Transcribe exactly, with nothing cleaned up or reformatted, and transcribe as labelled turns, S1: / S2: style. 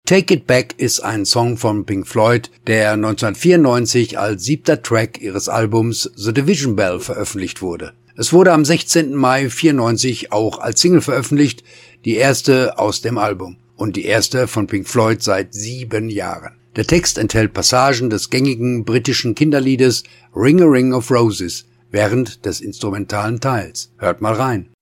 S1: Take It Back ist ein Song von Pink Floyd, der neunzehnhundertvierundneunzig als siebter Track ihres Albums The Division Bell veröffentlicht wurde. Es wurde am sechzehnten Mai vierundneunzig auch als Single veröffentlicht, die erste aus dem Album und die erste von Pink Floyd seit sieben Jahren. Der Text enthält Passagen des gängigen britischen Kinderliedes Ring a Ring of Roses während des instrumentalen Teils. Hört mal rein.